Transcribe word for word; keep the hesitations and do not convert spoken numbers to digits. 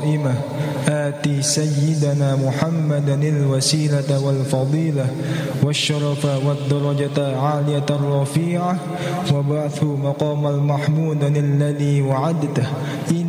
قائمة آتي سيدنا محمدا الوسيلة والفضيلة والشرف والدرجة العالية الرفيعة وبعثه مقام المحمود الذي وعدته.